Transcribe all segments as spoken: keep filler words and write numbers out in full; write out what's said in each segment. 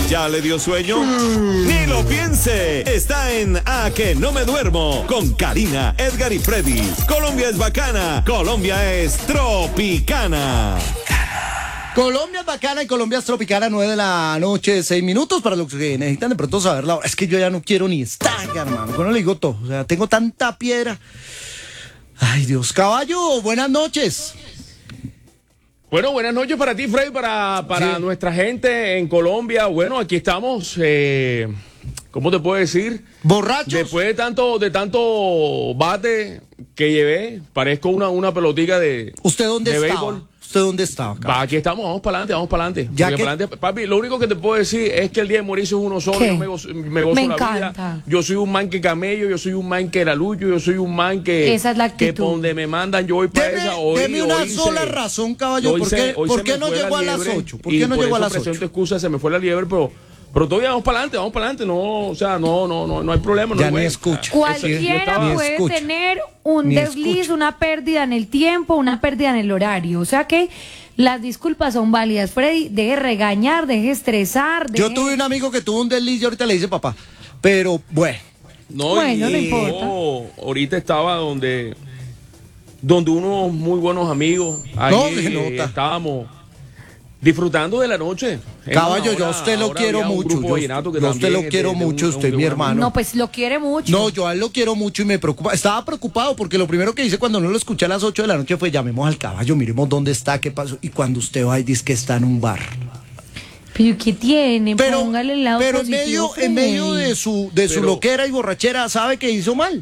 ¿Ya le dio sueño? Ni lo piense. Está en A Que No Me Duermo con Karina, Edgar y Freddy. Colombia es bacana. Colombia es tropicana. Colombia es bacana y Colombia es tropicana, nueve de la noche, seis minutos para los que necesitan de pronto saber la hora. Es que yo ya no quiero ni estar, hermano. Bueno, le digo todo. O sea, tengo tanta piedra. Ay, Dios. Caballo, buenas noches. Bueno, buenas noches para ti, Freddy, para, para sí. nuestra gente en Colombia. Bueno, aquí estamos, eh, ¿cómo te puedo decir? ¿Borrachos? Después de tanto, de tanto bate que llevé, parezco una, una pelotica de ¿Usted dónde de estaba? béisbol. ¿Usted dónde estaba? Va, aquí estamos, vamos para adelante, vamos para adelante. Ya que... pa'lante, papi, lo único que te puedo decir es que el día de Mauricio es uno solo. ¿Qué? Yo me gozo, me gozo Me la encanta. vida. Yo soy un man que camello, yo soy un man que laluyo, yo soy un man que, esa es la que actitud. por donde me mandan yo voy para Deme, esa. Hoy, deme una hoy sola se, razón, caballo. ¿Por se, qué, ¿por qué me no fue llegó la a las liebre, ocho? ¿Por qué no por llegó a eso las presento ocho? excusa, se me fue la liebre, pero... Pero todavía vamos para adelante, vamos para adelante, no, o sea, no, no, no, no hay problema. No Ya hay ni güey. escucho. Cualquiera estaba- puede Ni escucho. tener un Ni desliz, escucho. una pérdida en el tiempo, una pérdida en el horario. O sea que las disculpas son válidas. Freddy, deje regañar, deje estresar. Deje... Yo tuve un amigo que tuvo un desliz y ahorita le dice papá. Pero, bueno. No, Bueno, y no importa. yo ahorita estaba donde, donde unos muy buenos amigos, ahí No, se nota. estábamos disfrutando de la noche. Caballo, Ahora- yo a usted lo ahora quiero había un mucho. grupo Yo, vallenato que yo a usted también lo es de- quiero de un- mucho, de un- usted de mi un hermano. No, pues lo quiere mucho. No, yo a él lo quiero mucho y me preocupa. Estaba preocupado porque lo primero que hice cuando no lo escuché a las ocho de la noche fue llamemos al caballo, miremos dónde está, qué pasó. Y cuando usted va y dice que está en un bar. Pero ¿qué tiene? Pero, Póngale el lado pero en positivo, medio, en medio Freddy. de su, de su Pero- loquera y borrachera, ¿sabe que hizo mal?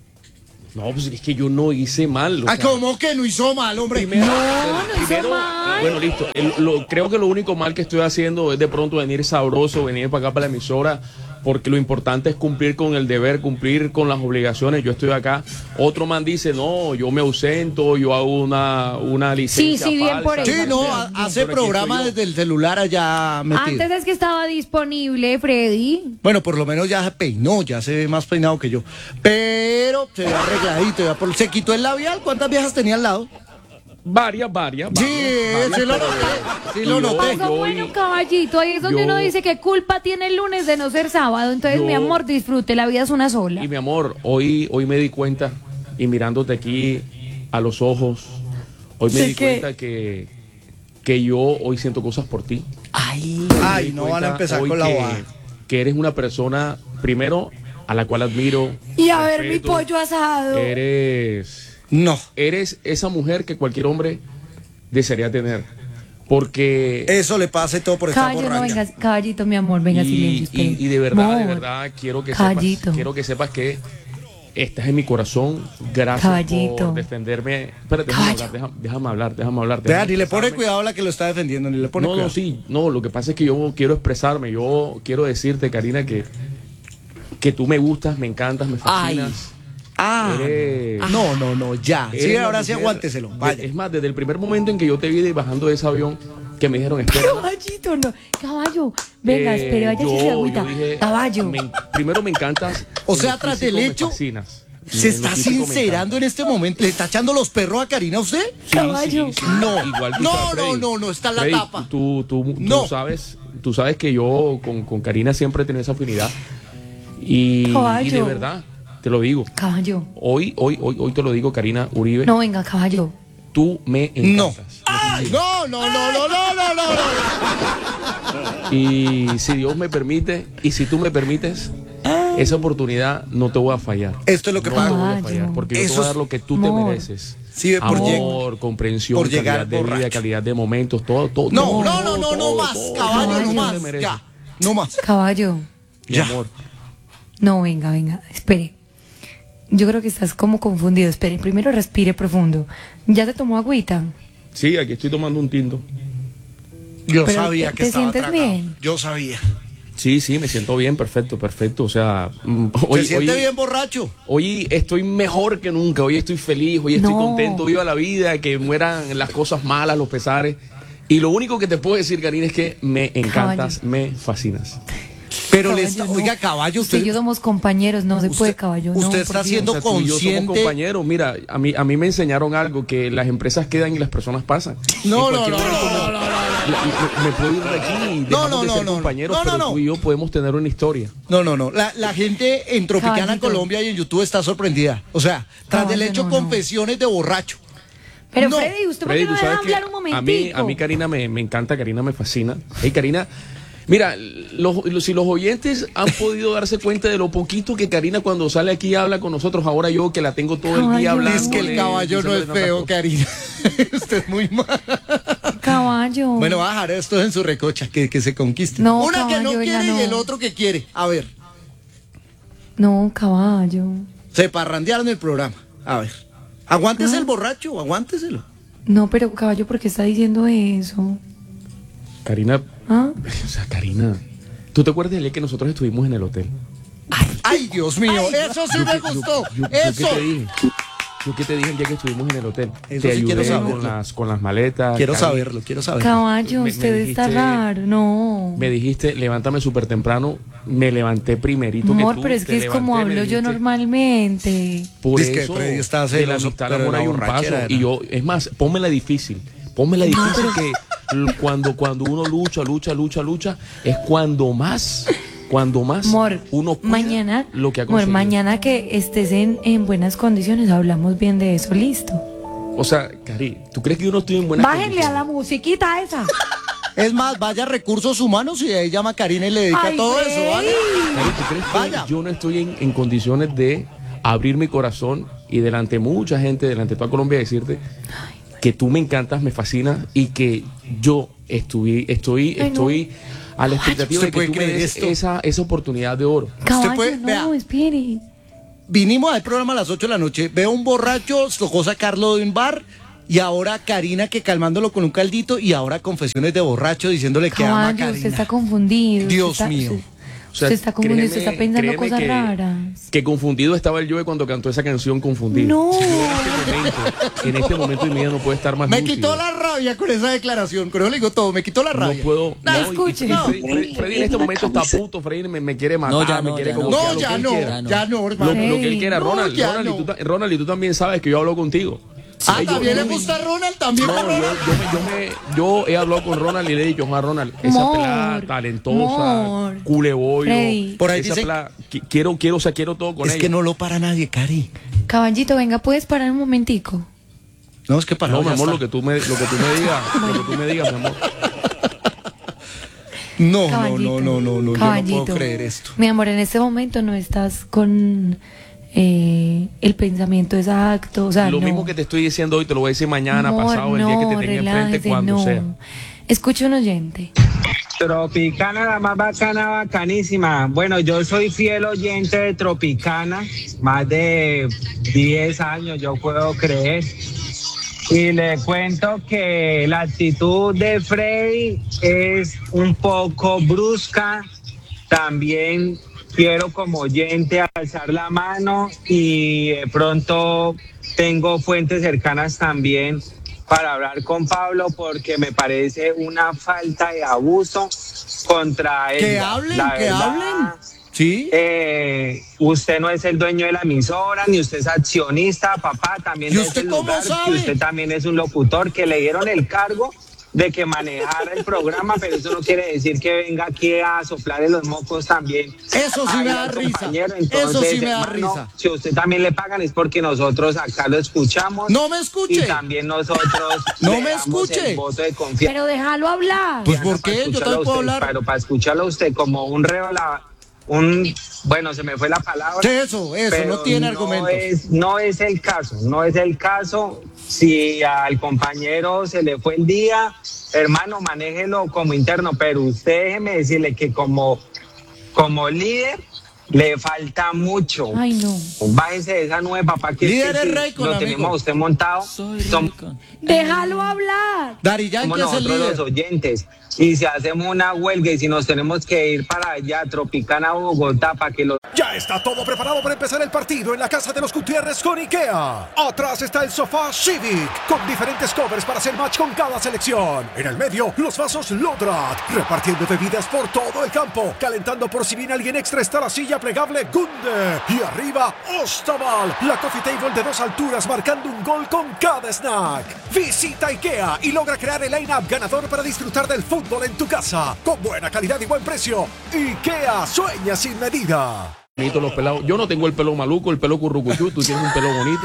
No, pues es que yo no hice mal. o Ah, sea, ¿cómo que no hizo mal, hombre? Primero, No, bueno, no hizo primero, mal. bueno, listo. El- lo- creo que lo único mal que estoy haciendo es de pronto venir sabroso, venir para acá para la emisora, porque lo importante es cumplir con el deber, cumplir con las obligaciones. Yo estoy acá. Otro man dice, no, yo me ausento, yo hago una, una licencia Sí, sí, bien falsa. por Sí, eso. no, Pero ha- aquí hace estoy programa yo. desde el celular allá metido. Antes es que estaba disponible, Freddy. Bueno, por lo menos ya se peinó, ya se ve más peinado que yo. Pero se ve arregladito, ya por- se quitó el labial. ¿Cuántas viejas tenía al lado? Varias, varias. Sí, varias, sí lo varias, noté, pero- sí y lo yo- noté. Pasó yo- bueno, caballito. Ahí es donde yo- uno dice que culpa tiene el lunes de no ser sábado. Entonces, Yo- mi amor, disfrute. La vida es una sola. Y mi amor, hoy, hoy me di cuenta, y mirándote aquí a los ojos, hoy me ¿De di qué? cuenta que, que yo hoy siento cosas por ti. Ay. Ay, Me di no van a cuenta empezar hoy con la que, bobada. que eres una persona, primero, a la cual admiro. Y a ver mi respeto. pollo asado. Eres, No, eres esa mujer que cualquier hombre desearía tener. Porque... eso le pasa y todo por estar Caballo, no borracha. vengas, caballito, mi amor, venga, y, silencio. y- espere. y de verdad, de Amor, verdad, quiero que Caballito. sepas, quiero que sepas que estás en mi corazón. Gracias Caballito. por defenderme. Espérate, déjame Caballo. hablar, déjame, déjame hablar, déjame hablar. Vea, déjame ni le pone expresarme. cuidado a la que lo está defendiendo, ni le pone No, cuidado. no, sí, no, lo que pasa es que yo quiero expresarme, yo quiero decirte, Karina, que, que tú me gustas, me encantas, me fascinas. Ah, Eres- no, no, no, ya. Eres Sí, la ahora sí mujer- aguánteselo. de- Vaya. Es más, desde el primer momento en que yo te vi de- bajando de ese avión, que me dijeron, espera. Caballito, no. Caballo, venga, eh, espere, vaya yo- si se agüita. yo dije, Caballo. me- primero me encantas. O en sea, lo tras del físico me hecho, fascinas. ¿Se En está lo físico me sincerando en encantas. este momento? ¿Le está echando los perros a Karina a usted? Sí, Caballo. sí, sí. No. Igual tú No, sabes, no, Freddy. no, no, está en la Freddy, tapa. Tú, tú, tú No. sabes, tú sabes que yo con, con Karina siempre he tenido esa afinidad. Y, Caballo. y de verdad, te lo digo. Caballo. Hoy, hoy, hoy, hoy te lo digo, Karina Uribe. No, venga, caballo. Tú me No. encantas. Ay, no, no, no, no, no, no, no, no. Y si Dios me permite, y si tú me permites, esa oportunidad no te voy a fallar. Esto es lo que No paga. te voy a Caballo. fallar, porque yo te Eso voy a es- dar lo que tú Amor. te mereces. Sí, por Amor, lleg- comprensión, por llegar calidad de vida, borracho. calidad de momentos, todo, todo. No, todo, no, no, todo, no, no todo, más, todo, caballo, todo no lo que más. te mereces. Ya, no más. Caballo. Mi Ya. amor. No, venga, venga, espere. Yo creo que estás como confundido. Espere, primero respire profundo. ¿Ya te tomó agüita? Sí, aquí estoy tomando un tinto. Yo Pero, sabía ¿te- que te estaba sientes tragado. bien? Yo sabía. Sí, sí, me siento bien, perfecto, perfecto. O sea, mm, hoy, ¿Se siente hoy- bien borracho? hoy estoy mejor que nunca, hoy estoy feliz, hoy estoy No. contento, viva la vida, que mueran las cosas malas, los pesares. Y lo único que te puedo decir, Karina, es que me encantas, me fascinas. Pero le Caballo, está, no. oiga, caballo, Usted usted, y yo somos compañeros, no se usted- puede, caballo. no, usted por está Dios. haciendo- O sea, tú y yo somos consciente- compañeros. Mira, a mí, a mí me enseñaron algo, que las empresas quedan y las personas pasan. No, En no, cualquier no, momento no, me- no, no, no, la- me puedo ir de aquí. No, dejamos no, de no, ser no, compañeros, no, no, pero no. tú y yo podemos tener una historia. No, no, no. La, la gente en Tropicana, Caballito. Colombia y en YouTube está sorprendida. O sea, tras Caballo, del hecho no, no. confesiones de borracho. Pero No. Freddy, ¿usted por Freddy, qué no tú deja sabes que hablar un momentico? a mí, a mí Karina me, me encanta, Karina me fascina. Hey, Karina, mira, los- los- si los oyentes han podido darse cuenta de lo poquito que Karina cuando sale aquí habla con nosotros, ahora yo que la tengo todo el día Caballo. hablando. Es que el caballo no es feo, Karina. Usted es muy mal. Caballo. Bueno, va a dejar esto en su recocha, que, que se conquiste. No, Una que no caballo, ella quiere y no. el otro que quiere. A ver, No, caballo. se parrandearon el programa. A ver. Aguántese No. el borracho, aguánteselo. No, pero caballo, ¿por qué está diciendo eso? Karina, ¿Ah? o sea, Karina, ¿tú te acuerdas del día que nosotros estuvimos en el hotel? Ay, Dios mío, eso sí me gustó. Yo, yo Eso. qué te dije, yo qué te dije el día que estuvimos en el hotel. Eso te sí quiero ayudé saberlo. con las, con las maletas. Quiero Karina. saberlo, quiero saberlo. Caballo, Me- me usted está dijiste- raro. No. Me dijiste, levántame súper temprano. Me levanté primerito Amor, que tú. pero es te que es como levanté, me hablo yo dijiste, normalmente. Por Dice que eso, Freddy está de la celoso, mitad al pero amor la hay un paso. borrachera era. Y yo, es más, pónmela difícil. Pónmela difícil que l- cuando, cuando uno lucha, lucha, lucha, lucha, es cuando más, cuando más Amor, uno cuida mañana, lo que ha amor, conseguido. mañana que estés en, en buenas condiciones, hablamos bien de eso, listo. O sea, Cari, ¿tú crees que yo no estoy en buenas Bájenle a la condiciones? musiquita esa. Es más, vaya a Recursos Humanos y ahí llama a Karina y le dedica Ay, todo güey. eso, ¿vale? Cari, ¿tú crees que Vaya. yo no estoy en, en condiciones de abrir mi corazón y delante de mucha gente, delante de toda Colombia, decirte que tú me encantas, me fascinas y que yo estoy, estoy, Ay, no. estoy a la expectativa ¿usted de que puede tú me creer des esto? esa, esa oportunidad de oro. Caballo, puede- no, vea. espere. Vinimos al programa a las ocho de la noche, veo un borracho, tocó sacarlo de un bar y ahora Karina que calmándolo con un caldito y ahora confesiones de borracho diciéndole que ama a Caballo, usted Karina. está confundido. Dios usted está- mío. Usted, O sea, usted está confundido, usted créeme- está pensando créeme cosas que- raras. Que confundido estaba el Joe cuando cantó esa canción Confundido. No. Yo en este momento, en este momento de mi vida no puede estar más Me lúcido. quitó la rabia con esa declaración, con eso le digo todo, me quitó la No rabia. puedo. No, no, y- escuche. y Freddy, Freddy- Freddy en este momento está puto. Freddy me, me quiere matar, No, ya me no, quiere ya no. como No, lo ya que él no, quiera. ya no, Lo, hermano. lo que él quiera, No, Ronald. ya Ronald, y no. tú, ta- Ronald, y tú también sabes que yo hablo contigo. Ah, Ey, yo- ¿también le yo- gusta Ronald? ¿También No, con yo, yo, Ronald? me, yo, me, yo he hablado con Ronald y le he dicho, Juan Ronald, esa Amor, pelada talentosa, amor. culebollo, Freddy. Por ahí esa dice- pelada, qui- quiero, quiero, o sea, quiero todo con Es ella. que no lo para nadie, Cari. Caballito, venga, ¿puedes parar un momentico? No, es que para No, mi amor, lo que tú me, lo que tú me digas, lo que tú me digas, mi amor. No, no, Caballito, no, no, no, no, yo no caballito. puedo creer esto. Mi amor, en este momento no estás con eh, el pensamiento exacto. O sea, Lo no. mismo que te estoy diciendo hoy, te lo voy a decir mañana, Amor, pasado, el día que te no, tenga enfrente, relájese, cuando no. sea. Escucha un oyente. Tropicana, la más bacana, bacanísima. Bueno, yo soy fiel oyente de Tropicana, más de diez años, yo puedo creer. Y le cuento que la actitud de Freddy es un poco brusca. También quiero como oyente alzar la mano y de pronto tengo fuentes cercanas también para hablar con Pablo porque me parece una falta de abuso contra él. Que hablen, que hablen. Sí. Eh, usted no es el dueño de la emisora, ni usted es accionista, papá, también ¿Y de usted ese cómo lugar, sabe? que usted también es un locutor, que le dieron el cargo de que manejara el programa, pero eso no quiere decir que venga aquí a soplarle los mocos también. Eso sí Ay, me da al risa. compañero. Eso Entonces, sí me da hermano, risa. si a usted también le pagan es porque nosotros acá lo escuchamos. No me escuche. Y también nosotros No le me damos escuche. el voto de confianza. Pero déjalo hablar. Pues ¿por para qué? Yo escucharlo también a puedo usted, hablar. Pero para escucharlo a usted como un reo, la, un, bueno, se me fue la palabra. Sí, eso, eso, pero no tiene argumentos. Es, no es el caso, no es el caso. Si al compañero se le fue el día, hermano, manéjelo como interno, pero usted déjeme decirle que como, como líder le falta mucho. Ay, no. Bájese de esa nube, papá, que Líder es que es si rey con lo amigo. tenemos a usted montado. Soy Som- rico. Déjalo hablar. Dari Yankee somos es el nosotros líder. los oyentes. Y si hacemos una huelga y si nos tenemos que ir para allá, Tropicana, Bogotá, para que los... Ya está todo preparado para empezar el partido en la casa de los Gutiérrez con IKEA. Atrás está el sofá Civic, con diferentes covers para hacer match con cada selección. En el medio, los vasos Lodrat, repartiendo bebidas por todo el campo. Calentando por si viene alguien extra está la silla plegable Gunde. Y arriba, Ostaval, la coffee table de dos alturas marcando un gol con cada snack. Visita IKEA y logra crear el line-up ganador para disfrutar del fútbol en tu casa, con buena calidad y buen precio. IKEA, sueña sin medida. Bonito los pelados. Yo no tengo el pelo maluco, el pelo currucuchú, tú tienes un pelo bonito.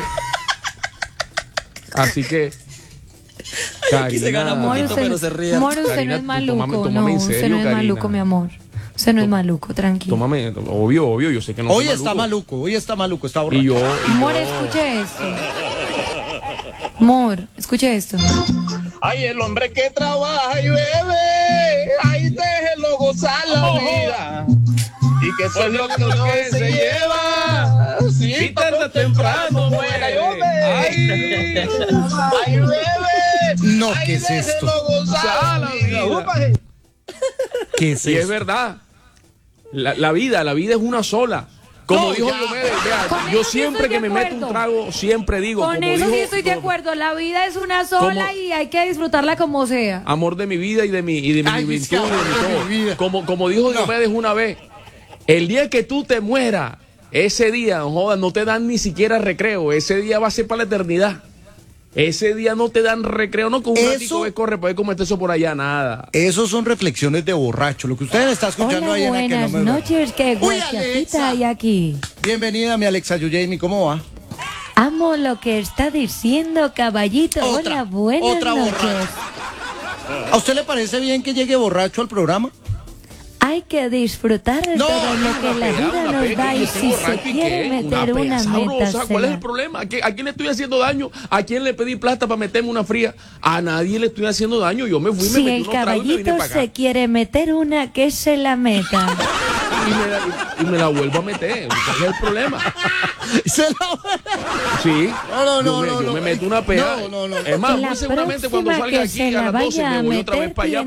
Así que... Aquí se gana Amor, poquito, usted, pero se ríe. amor, usted Karina, no es maluco, tómame- tómame en no, usted serio, no es Karina. maluco, mi amor. Usted no es maluco, tranquilo. Tómame, obvio, obvio, yo sé que no Hoy soy está maluco, hoy está maluco, está borracho. Y yo... y Amor, yo- escuche esto. Amor, escuche esto. Ay, el hombre que trabaja y bebe, ay, déjelo gozar la vida. Y que eso es lo que uno se lleva. Si tarde o temprano muere. Ay, ay, bebe. No, ay, ¿qué es esto? déjelo gozar la vida. Úpale. ¿Qué es Y es esto? verdad. La, la vida, la vida es una sola. Como No, dijo ya. Diomedes, vea, Con yo eso sí siempre estoy que de me meto un acuerdo. trago, siempre digo, Con como eso sí dijo- estoy de como- acuerdo. La vida es una sola como- y hay que disfrutarla como sea. amor de mi vida y de mi, y de mi Ay, juventud, sí, amor y de mi de todo. mi vida. Como, como dijo No. Diomedes una vez, el día que tú te mueras, ese día, no jodas, no te dan ni siquiera recreo, ese día va a ser para la eternidad. Ese día no te dan recreo, no con un Eso- ratico que corre, puede cometer eso por allá, nada. Esos son reflexiones de borracho. Lo que ustedes están escuchando Hola, ahí en la que no buenas me... noches, qué Uy, guachafita Alexa. hay aquí. Bienvenida, mi Alexa Yuyemi, ¿cómo va? Amo lo que está diciendo, caballito. Otra, Hola, buenas otra noches. borracha. ¿A usted le parece bien que llegue borracho al programa? Hay que disfrutar de No, todo lo Una que la pea, vida una nos pea, da que y yo estoy si se borracho, ¿y quiere qué? meter pea una sabrosa, meta. ¿cuál es se el la- problema? ¿A, qué- ¿A quién le estoy haciendo daño? ¿A quién le pedí plata para meterme una fría? A nadie le estoy haciendo daño. Yo me fui, me Si metí el unos tragos y me vine caballito para acá. se quiere meter una, que se la meta. Y me, la, y me la vuelvo a meter. ¿Cuál es el problema? Se la- Sí. No, no, no, yo me, no, yo no. me meto una pea. No, no, no. Es más, La muy seguramente cuando próxima salga que aquí se a la las doce vaya me a voy otra vez meter, para allá.